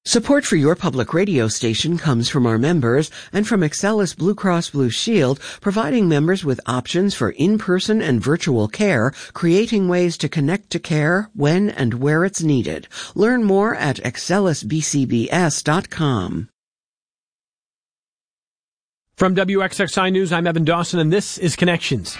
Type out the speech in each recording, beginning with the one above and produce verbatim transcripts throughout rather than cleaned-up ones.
Support for your public radio station comes from our members and from Excellus Blue Cross Blue Shield, providing members with options for in-person and virtual care, creating ways to connect to care when and where it's needed. Learn more at excellus b c b s dot com. From W X X I News, I'm Evan Dawson, and this is Connections.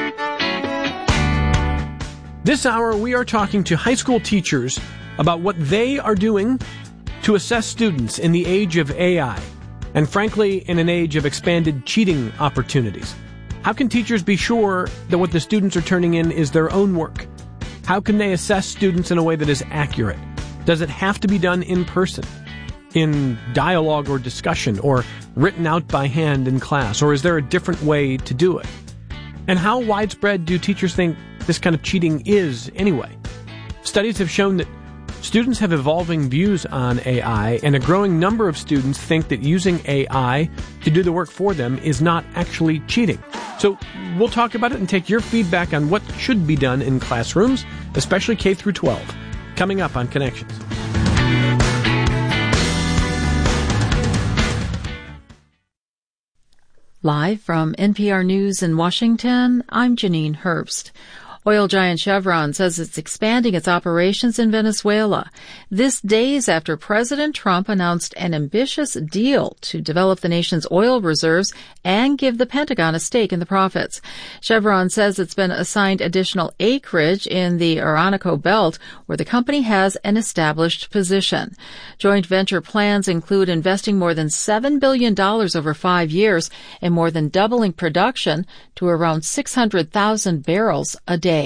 This hour, we are talking to high school teachers about what they are doing to assess students in the age of A I, and frankly, in an age of expanded cheating opportunities. How can teachers be sure that what the students are turning in is their own work? How can they assess students in a way that is accurate? Does it have to be done in person, in dialogue or discussion, or written out by hand in class, or is there a different way to do it? And how widespread do teachers think this kind of cheating is anyway? Studies have shown that students have evolving views on A I, and a growing number of students think that using A I to do the work for them is not actually cheating. So we'll talk about it and take your feedback on what should be done in classrooms, especially K through twelve, coming up on Connections. Live from N P R News in Washington, I'm Janine Herbst. Oil giant Chevron says it's expanding its operations in Venezuela. This days after President Trump announced an ambitious deal to develop the nation's oil reserves and give the Pentagon a stake in the profits. Chevron says it's been assigned additional acreage in the Orinoco Belt, where the company has an established position. Joint venture plans include investing more than seven billion dollars over five years and more than doubling production to around six hundred thousand barrels a day.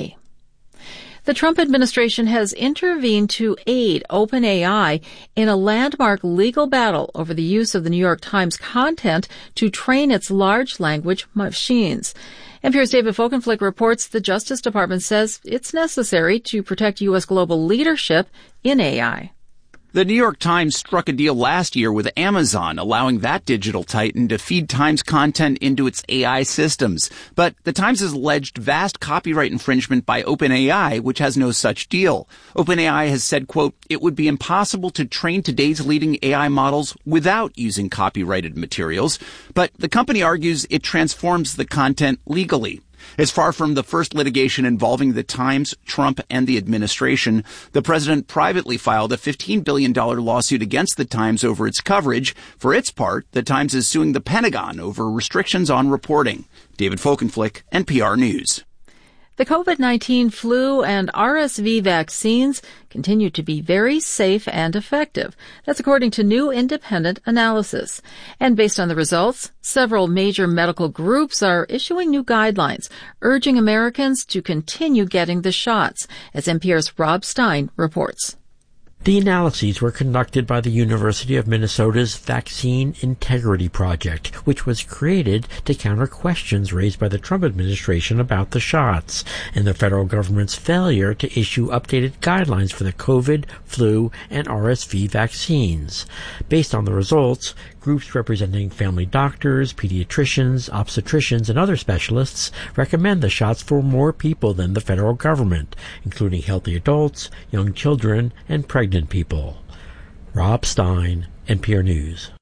The Trump administration has intervened to aid OpenAI in a landmark legal battle over the use of the New York Times content to train its large language machines. N P R's David Folkenflik reports the Justice Department says it's necessary to protect U S global leadership in A I. The New York Times struck a deal last year with Amazon, allowing that digital titan to feed Times content into its A I systems. But the Times has alleged vast copyright infringement by OpenAI, which has no such deal. OpenAI has said, quote, it would be impossible to train today's leading A I models without using copyrighted materials. But the company argues it transforms the content legally. As far from the first litigation involving the Times, Trump, and the administration, the president privately filed a fifteen billion dollars lawsuit against the Times over its coverage. For its part, the Times is suing the Pentagon over restrictions on reporting. David Folkenflik, N P R News. The COVID nineteen flu and R S V vaccines continue to be very safe and effective. That's according to new independent analysis. And based on the results, several major medical groups are issuing new guidelines, urging Americans to continue getting the shots, as N P R's Rob Stein reports. The analyses were conducted by the University of Minnesota's Vaccine Integrity Project, which was created to counter questions raised by the Trump administration about the shots and the federal government's failure to issue updated guidelines for the COVID, flu, and R S V vaccines. Based on the results, groups representing family doctors, pediatricians, obstetricians, and other specialists recommend the shots for more people than the federal government, including healthy adults, young children, and pregnant people. Rob Stein, N P R News.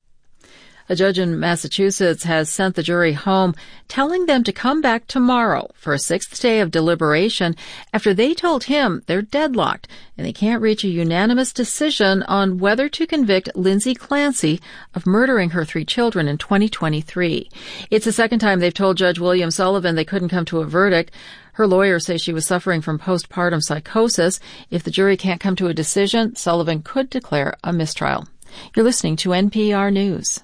A judge in Massachusetts has sent the jury home, telling them to come back tomorrow for a sixth day of deliberation after they told him they're deadlocked and they can't reach a unanimous decision on whether to convict Lindsay Clancy of murdering her three children in twenty twenty-three. It's the second time they've told Judge William Sullivan they couldn't come to a verdict. Her lawyers say she was suffering from postpartum psychosis. If the jury can't come to a decision, Sullivan could declare a mistrial. You're listening to N P R News.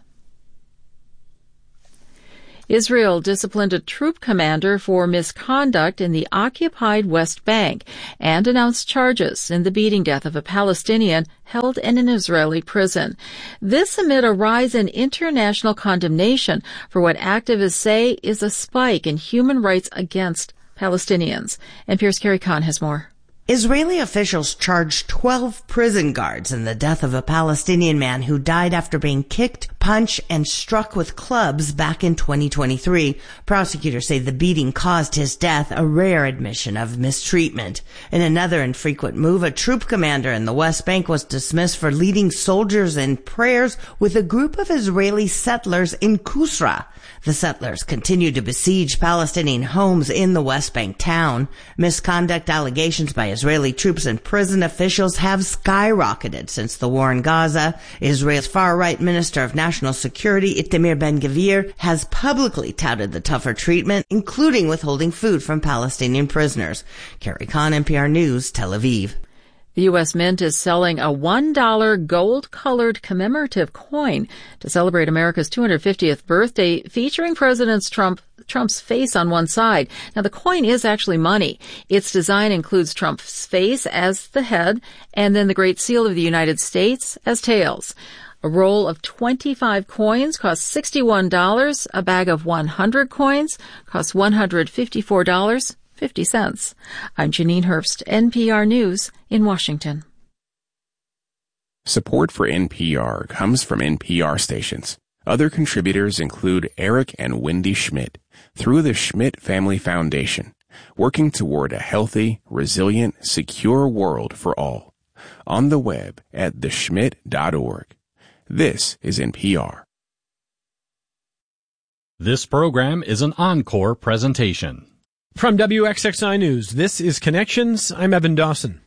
Israel disciplined a troop commander for misconduct in the occupied West Bank and announced charges in the beating death of a Palestinian held in an Israeli prison. This amid a rise in international condemnation for what activists say is a spike in human rights against Palestinians. N P R's Carrie Kahn has more. Israeli officials charged twelve prison guards in the death of a Palestinian man who died after being kicked, punched, and struck with clubs back in twenty twenty-three. Prosecutors say the beating caused his death, a rare admission of mistreatment. In another infrequent move, a troop commander in the West Bank was dismissed for leading soldiers in prayers with a group of Israeli settlers in Kusra. The settlers continued to besiege Palestinian homes in the West Bank town. Misconduct allegations by Israeli troops and prison officials have skyrocketed since the war in Gaza. Israel's far-right Minister of National Security, Itamar Ben-Gvir, has publicly touted the tougher treatment, including withholding food from Palestinian prisoners. Carrie Kahn, N P R News, Tel Aviv. The U S Mint is selling a one dollar gold-colored commemorative coin to celebrate America's two hundred fiftieth birthday, featuring President Trump, Trump's face on one side. Now, the coin is actually money. Its design includes Trump's face as the head and then the Great Seal of the United States as tails. A roll of twenty-five coins costs sixty-one dollars. A bag of one hundred coins costs one hundred fifty-four dollars and fifty cents. I'm Janine Herbst, N P R News in Washington. Support for N P R comes from N P R stations. Other contributors include Eric and Wendy Schmidt through the Schmidt Family Foundation, working toward a healthy, resilient, secure world for all. On the web at the schmidt dot org. This is N P R. This program is an encore presentation. From W X X I News, this is Connections. I'm Evan Dawson.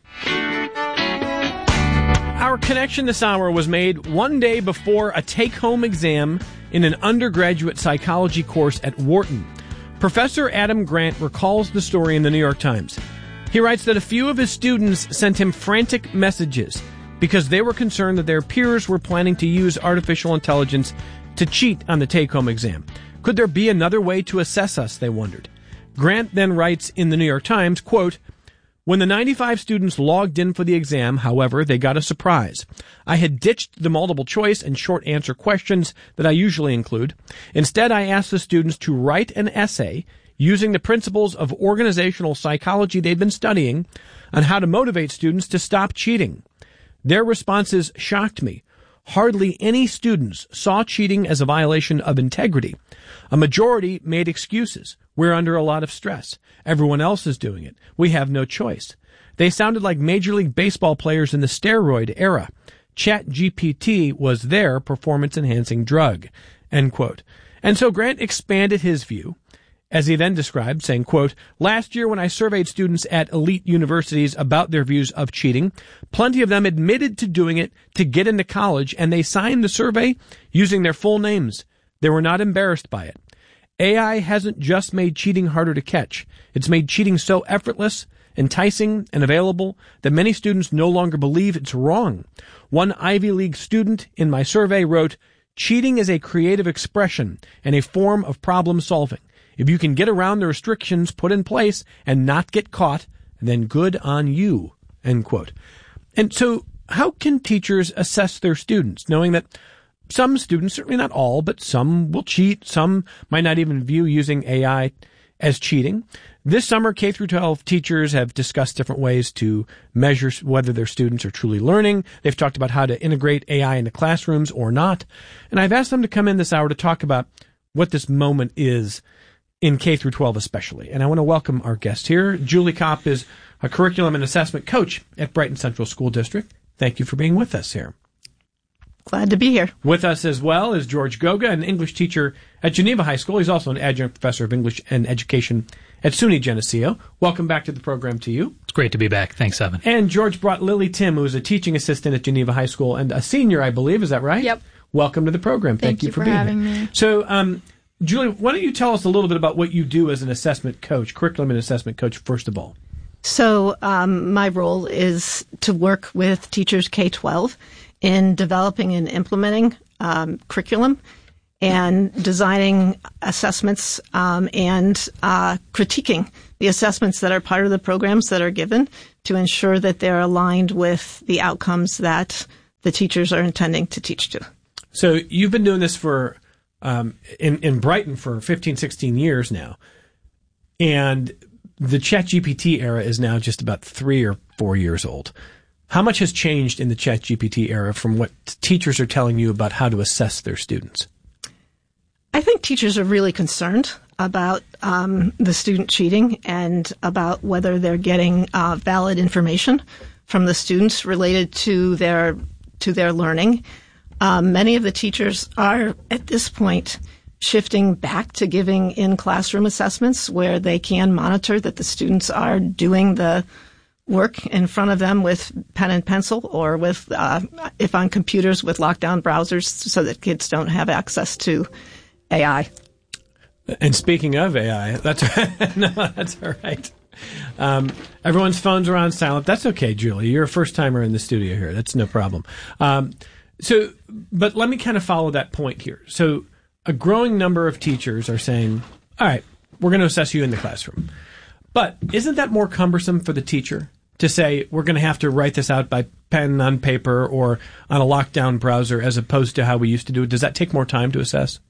Our connection this hour was made one day before a take-home exam in an undergraduate psychology course at Wharton. Professor Adam Grant recalls the story in the New York Times. He writes that a few of his students sent him frantic messages because they were concerned that their peers were planning to use artificial intelligence to cheat on the take-home exam. Could there be another way to assess us, they wondered. Grant then writes in the New York Times, quote, "When the ninety-five students logged in for the exam, however, they got a surprise. I had ditched the multiple choice and short answer questions that I usually include. Instead, I asked the students to write an essay using the principles of organizational psychology they'd been studying on how to motivate students to stop cheating. Their responses shocked me. Hardly any students saw cheating as a violation of integrity. A majority made excuses. We're under a lot of stress. Everyone else is doing it. We have no choice. They sounded like Major League Baseball players in the steroid era. ChatGPT was their performance-enhancing drug." End quote. And so Grant expanded his view, as he then described, saying, quote, "Last year when I surveyed students at elite universities about their views of cheating, plenty of them admitted to doing it to get into college, and they signed the survey using their full names. They were not embarrassed by it. A I hasn't just made cheating harder to catch. It's made cheating so effortless, enticing, and available that many students no longer believe it's wrong. One Ivy League student in my survey wrote, 'Cheating is a creative expression and a form of problem solving. If you can get around the restrictions put in place and not get caught, then good on you.'" End quote. And so how can teachers assess their students, knowing that some students, certainly not all, but some will cheat, some might not even view using A I as cheating? This summer, K through twelve teachers have discussed different ways to measure whether their students are truly learning. They've talked about how to integrate A I into classrooms or not. And I've asked them to come in this hour to talk about what this moment is in K through twelve especially. And I want to welcome our guest here. Julie Kopp is a curriculum and assessment coach at Brighton Central School District. Thank you for being with us here. Glad to be here. With us as well is George Goga, an English teacher at Geneva High School. He's also an adjunct professor of English and Education at SUNY Geneseo. Welcome back to the program to you. It's great to be back. Thanks, Evan. And George brought Lily Tim, who is a teaching assistant at Geneva High School and a senior, I believe. Is that right? Yep. Welcome to the program. Thank, Thank you, you for, for being having here. me. So, um, Julie, why don't you tell us a little bit about what you do as an assessment coach, curriculum and assessment coach, first of all? So um, my role is to work with teachers K twelve in developing and implementing um, curriculum and designing assessments um, and uh, critiquing the assessments that are part of the programs that are given to ensure that they're aligned with the outcomes that the teachers are intending to teach to. So you've been doing this for um, in, in Brighton for fifteen, sixteen years now, and the ChatGPT era is now just about three or four years old. How much has changed in the ChatGPT era from what teachers are telling you about how to assess their students? I think teachers are really concerned about um, the student cheating and about whether they're getting uh, valid information from the students related to their to their learning. Um, many of the teachers are, at this point, shifting back to giving in-classroom assessments where they can monitor that the students are doing the work in front of them with pen and pencil, or with, uh, if on computers, with lockdown browsers, so that kids don't have access to A I. And speaking of A I, that's no, that's all right. Um, everyone's phones are on silent. That's okay, Julie. You're a first timer in the studio here. That's no problem. Um, so, but let me kind of follow that point here. So, a growing number of teachers are saying, "All right, we're going to assess you in the classroom." But isn't that more cumbersome for the teacher to say, we're going to have to write this out by pen on paper or on a lockdown browser, as opposed to how we used to do it? Does that take more time to assess?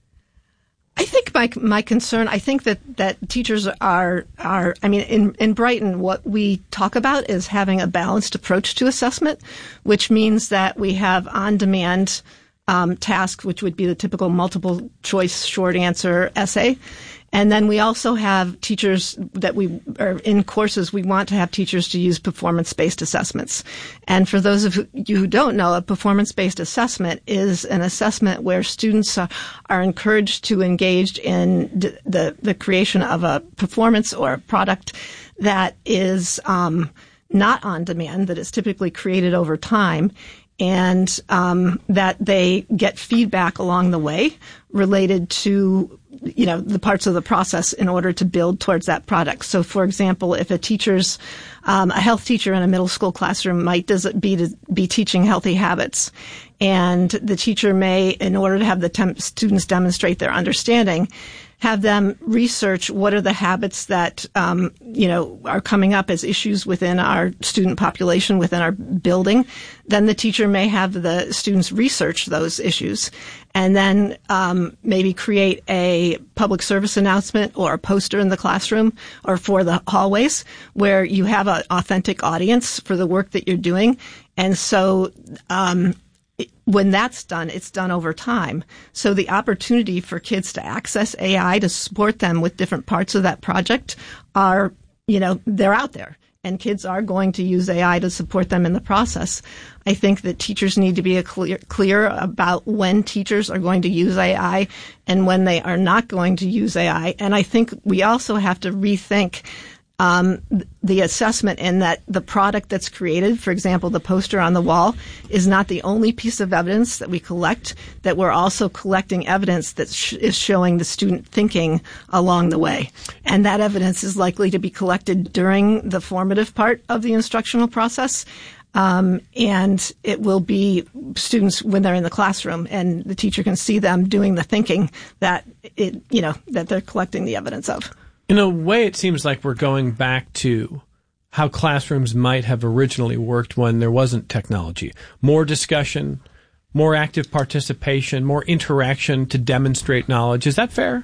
I think my my concern, I think that, that teachers are, are, I mean, in, in Brighton, what we talk about is having a balanced approach to assessment, which means that we have on-demand um, tasks, which would be the typical multiple choice short answer essay. And then we also have teachers that we are in courses. We want to have teachers to use performance-based assessments. And for those of you who don't know, a performance-based assessment is an assessment where students are, are encouraged to engage in d- the the creation of a performance or a product that is um, not on demand, that is typically created over time, and um, that they get feedback along the way related to, you know, the parts of the process in order to build towards that product. So, for example, if a teacher's, um, a health teacher in a middle school classroom might does it be to be teaching healthy habits, and the teacher may, in order to have the temp- students demonstrate their understanding, have them research what are the habits that, um, you know, are coming up as issues within our student population, within our building. Then the teacher may have the students research those issues, and then um, maybe create a public service announcement or a poster in the classroom or for the hallways where you have an authentic audience for the work that you're doing. And so um when that's done, it's done over time. So the opportunity for kids to access A I to support them with different parts of that project are, you know, they're out there. And kids are going to use A I to support them in the process. I think that teachers need to be a clear, clear about when teachers are going to use A I and when they are not going to use A I. And I think we also have to rethink Um, the assessment in that the product that's created, for example, the poster on the wall, is not the only piece of evidence that we collect, that we're also collecting evidence that sh- is showing the student thinking along the way. And that evidence is likely to be collected during the formative part of the instructional process. Um, and it will be students when they're in the classroom and the teacher can see them doing the thinking that it, you know, that they're collecting the evidence of. In a way, it seems like we're going back to how classrooms might have originally worked when there wasn't technology. More discussion, more active participation, more interaction to demonstrate knowledge. Is that fair?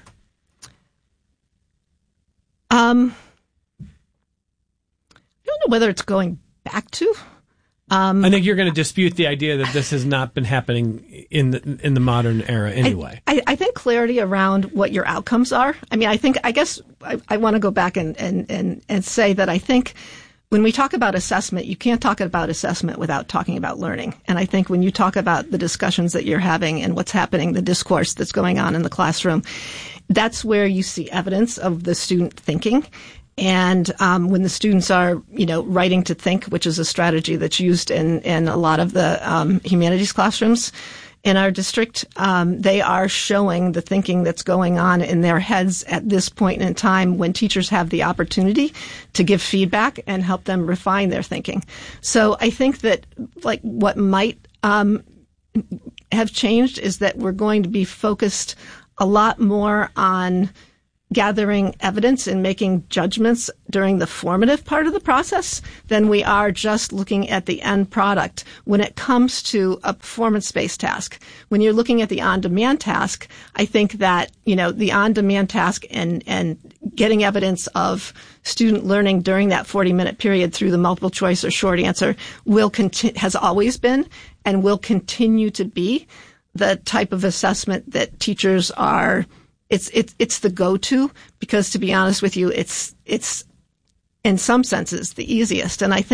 Um, I don't know whether it's going back to. Um, I think you're going to dispute the idea that this has not been happening in the in the modern era anyway. I, I, I think clarity around what your outcomes are. I mean, I think, I guess I, I want to go back and, and, and, and say that I think when we talk about assessment, you can't talk about assessment without talking about learning. And I think when you talk about the discussions that you're having and what's happening, the discourse that's going on in the classroom, that's where you see evidence of the student thinking. And um, when the students are, you know, writing to think, which is a strategy that's used in, in a lot of the um, humanities classrooms in our district, um, they are showing the thinking that's going on in their heads at this point in time when teachers have the opportunity to give feedback and help them refine their thinking. So I think that, like, what might um, have changed is that we're going to be focused a lot more on gathering evidence and making judgments during the formative part of the process than we are just looking at the end product when it comes to a performance-based task. When you're looking at the on-demand task, I think that, you know, the on-demand task and, and getting evidence of student learning during that forty-minute period through the multiple choice or short answer will conti- has always been and will continue to be the type of assessment that teachers are It's it's it's the go-to because, to be honest with you, it's it's in some senses the easiest. And I think